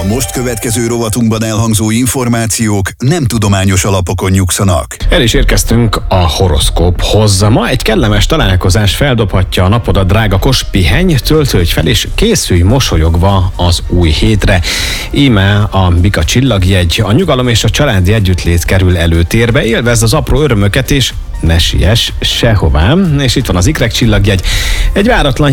most következő rovatunkban elhangzó információk nem tudományos alapokon nyugszanak. El is érkeztünk a horoszkóphoz. Ma egy kellemes találkozás feldobhatja a napodat, drága kos, pihenj, töltődj fel és készülj mosolyogva az új hétre. Íme a bika csillagjegy, a nyugalom és a családi együttlét kerül előtérbe, élvezd az apró örömöket és ne siess sehová. És itt van az ikrek csillagjegy, egy váratlan